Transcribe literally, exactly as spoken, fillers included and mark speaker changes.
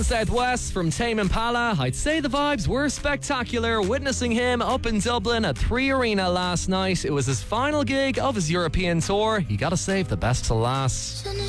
Speaker 1: Southwest from Tame Impala. I'd say the vibes were spectacular, witnessing him up in Dublin at Three Arena last night. It was his final gig of his European tour. You gotta save the best to last.